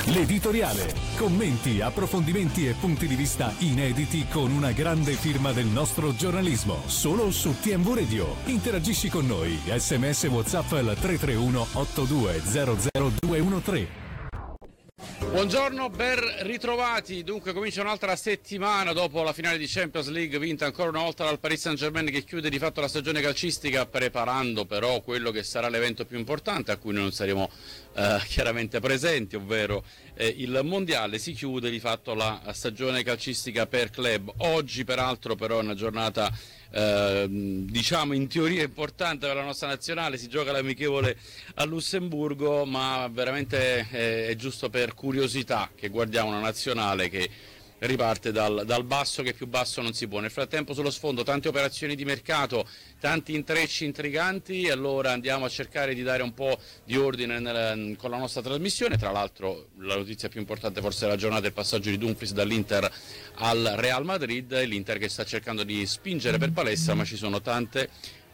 L'editoriale. Commenti, approfondimenti e punti di vista inediti con una grande firma del nostro giornalismo. Solo su TMV Radio. Interagisci con noi. SMS WhatsApp al 331 8200 213. Buongiorno, ben ritrovati. Dunque comincia un'altra settimana dopo la finale di Champions League vinta ancora una volta dal Paris Saint-Germain, che chiude di fatto la stagione calcistica, preparando però quello che sarà l'evento più importante a cui noi non saremo chiaramente presenti, ovvero il mondiale. Si chiude di fatto la stagione calcistica per club. Oggi peraltro però è una giornata diciamo in teoria importante per la nostra nazionale, si gioca l'amichevole a Lussemburgo, ma veramente è giusto per curiosità che guardiamo una nazionale che riparte dal basso, che più basso non si può. Nel frattempo sullo sfondo tante operazioni di mercato, tanti intrecci intriganti, e allora andiamo a cercare di dare un po' di ordine con la nostra trasmissione. Tra l'altro la notizia più importante forse della giornata è il passaggio di Dumfries dall'Inter al Real Madrid, l'Inter che sta cercando di spingere per palestra, ma ci sono tante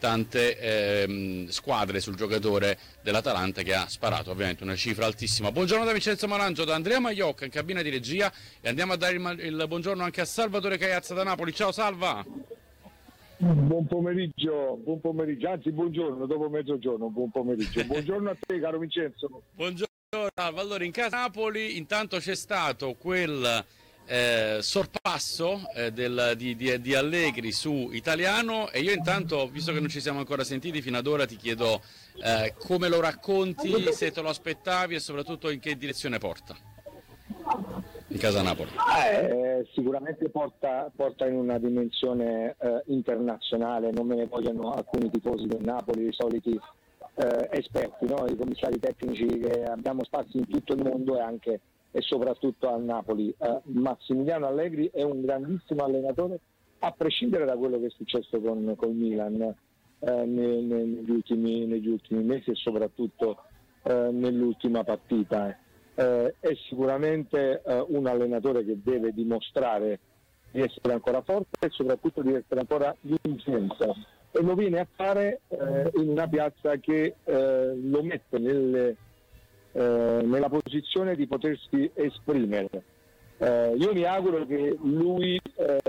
squadre sul giocatore dell'Atalanta, che ha sparato ovviamente una cifra altissima. Buongiorno da Vincenzo Malangio, da Andrea Maiocca in cabina di regia, e andiamo a dare il buongiorno anche a Salvatore Caiazza da Napoli. Ciao Salva. Buon pomeriggio, anzi buongiorno, dopo mezzogiorno, buon pomeriggio. Buongiorno a te caro Vincenzo. Buongiorno Salva. Allora, in casa Napoli intanto c'è stato quel sorpasso di Allegri su Italiano, e io intanto, visto che non ci siamo ancora sentiti fino ad ora, ti chiedo come lo racconti, se te lo aspettavi e soprattutto in che direzione porta in casa Napoli. Sicuramente porta in una dimensione internazionale. Non me ne vogliono alcuni tifosi del Napoli, i soliti esperti, no? I commissari tecnici che abbiamo spazi in tutto il mondo e anche e soprattutto a Napoli. Massimiliano Allegri è un grandissimo allenatore, a prescindere da quello che è successo con Milan negli ultimi mesi e soprattutto nell'ultima partita. È sicuramente un allenatore che deve dimostrare di essere ancora forte e soprattutto di essere ancora vincente, e lo viene a fare in una piazza che lo mette nella posizione di potersi esprimere. Io mi auguro che lui,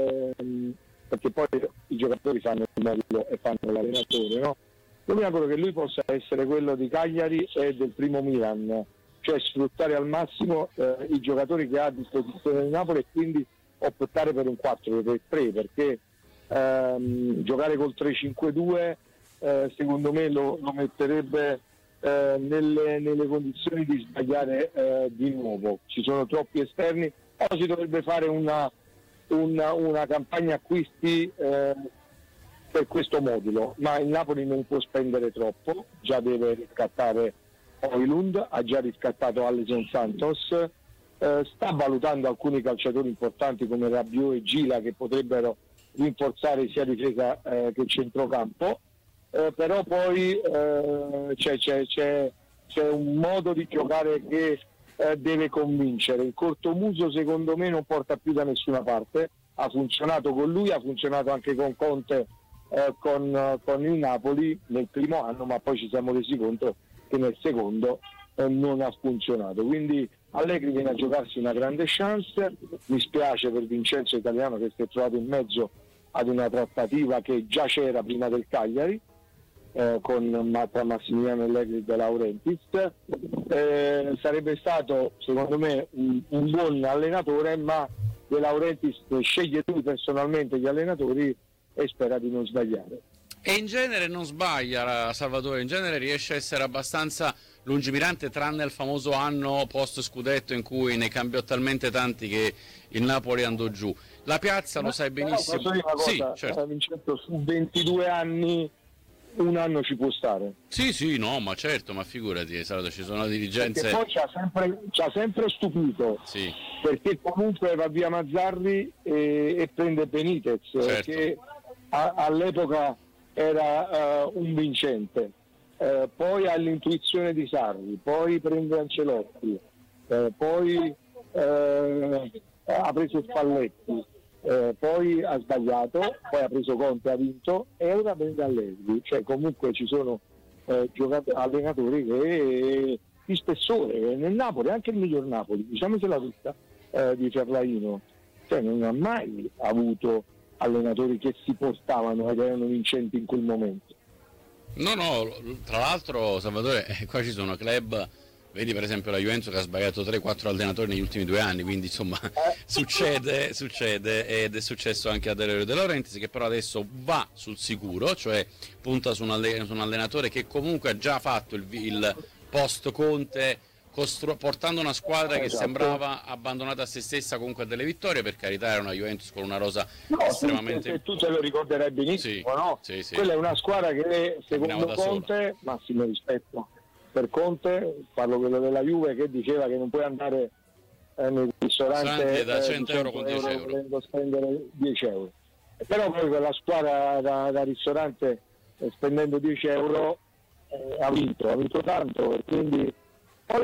perché poi i giocatori fanno il modulo e fanno l'allenatore, no? Io mi auguro che lui possa essere quello di Cagliari e del primo Milan, cioè sfruttare al massimo i giocatori che ha a disposizione di Napoli, e quindi optare per un 4-3, perché giocare col 3-5-2 secondo me lo metterebbe nelle condizioni di sbagliare di nuovo. Ci sono troppi esterni, o si dovrebbe fare una campagna acquisti per questo modulo, ma il Napoli non può spendere troppo, già deve riscattare Højlund, ha già riscattato Alisson Santos, sta valutando alcuni calciatori importanti come Rabiot e Gila, che potrebbero rinforzare sia difesa che centrocampo. Però poi c'è un modo di giocare che deve convincere. Il cortomuso secondo me non porta più da nessuna parte, ha funzionato con lui, ha funzionato anche con Conte, con il Napoli nel primo anno, ma poi ci siamo resi conto che nel secondo non ha funzionato. Quindi Allegri viene a giocarsi una grande chance. Mi spiace per Vincenzo Italiano, che si è trovato in mezzo ad una trattativa che già c'era prima del Cagliari, tra Massimiliano Allegri e De Laurentiis. Sarebbe stato secondo me un buon allenatore, ma De Laurentiis sceglie lui personalmente gli allenatori e spera di non sbagliare. E in genere non sbaglia Salvatore, in genere riesce a essere abbastanza lungimirante, tranne il famoso anno post scudetto in cui ne cambiò talmente tanti che il Napoli andò giù. La piazza lo sai benissimo. Posso dire una cosa, sì, certo. Vincenzo, su 22 anni un anno ci può stare. Sì, no, ma certo, ma figurati, ci sono dirigenze. Perché poi ci ha sempre stupito, sì, perché comunque va via Mazzarri e prende Benitez, certo, che all'epoca era un vincente, poi ha l'intuizione di Sarri, poi prende Ancelotti, poi ha preso Spalletti, poi ha sbagliato, poi ha preso Conte, ha vinto, e ora prende Allegri. Cioè comunque ci sono allenatori che di spessore. Nel Napoli, anche il miglior Napoli, diciamocela tutta, di Ferlaino, cioè non ha mai avuto allenatori che si portavano ed erano vincenti in quel momento. No, tra l'altro Salvatore, qua ci sono club, vedi per esempio la Juventus che ha sbagliato 3-4 allenatori negli ultimi 2 anni, quindi insomma succede ed è successo anche a De Laurentiis, che però adesso va sul sicuro, cioè punta su un allenatore che comunque ha già fatto il post Conte, portando una squadra che sembrava abbandonata a se stessa, comunque a delle vittorie. Per carità, era una Juventus con una rosa estremamente... tu te lo ricorderai benissimo, no? Sì. Quella è una squadra che secondo Conte, massimo rispetto per Conte, parlo quello della Juve, che diceva che non puoi andare nel ristorante da 100 euro con 10 euro volendo spendere 10 euro. Però poi quella squadra da ristorante, spendendo 10 euro, ha vinto tanto, e quindi poi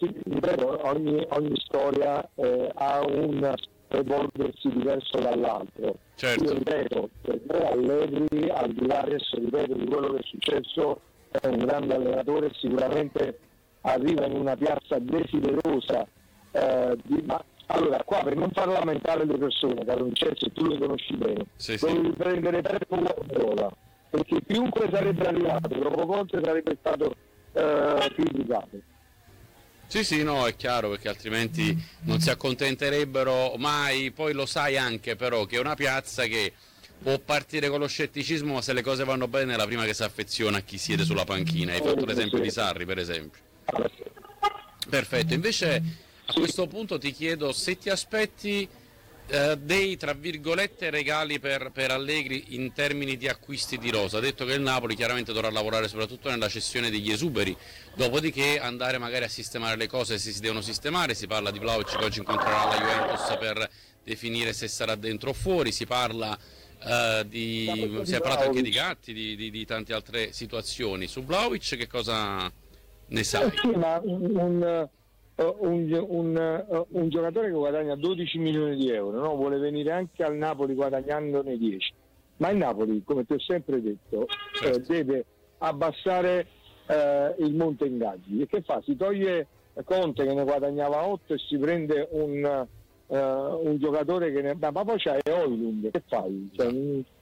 ogni storia ha un evolversi diverso dall'altro. Certo. Io ripeto, per me Allegri, al di là adesso di quello che è successo, è un grande allenatore, sicuramente arriva in una piazza desiderosa ma allora qua, per non far lamentare le persone, caro Vincenzo, tu le conosci bene, devi prendere Peppo Guardiola, perché chiunque sarebbe arrivato dopo Conte sarebbe stato criticato. Sì, no, è chiaro, perché altrimenti non si accontenterebbero mai. Poi lo sai anche però che è una piazza che può partire con lo scetticismo, ma se le cose vanno bene è la prima che si affeziona a chi siede sulla panchina. Hai fatto l'esempio di Sarri, per esempio. Perfetto, invece a questo punto ti chiedo se ti aspetti dei, tra virgolette, regali per Allegri in termini di acquisti di rosa. Ha detto che il Napoli chiaramente dovrà lavorare soprattutto nella cessione degli esuberi, dopodiché andare magari a sistemare le cose se si devono sistemare. Si parla di Vlahovic che oggi incontrerà la Juventus per definire se sarà dentro o fuori, si parla si è parlato anche di Gatti, di tante altre situazioni. Su Vlahovic che cosa ne sai? Sì, ma un giocatore che guadagna 12 milioni di euro, no? Vuole venire anche al Napoli guadagnandone 10, ma il Napoli, come ti ho sempre detto, deve abbassare il monte ingaggi. E che fa? Si toglie Conte che ne guadagnava 8 e si prende un giocatore che ne... ma poi c'hai Højlund, che fai? Cioè,